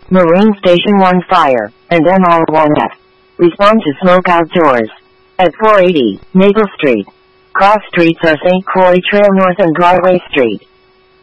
Marine Station 1 fire, and MR1F. Respond to smoke outdoors. At 480 Maple Street. Cross streets are St. Croix Trail North and Broadway Street.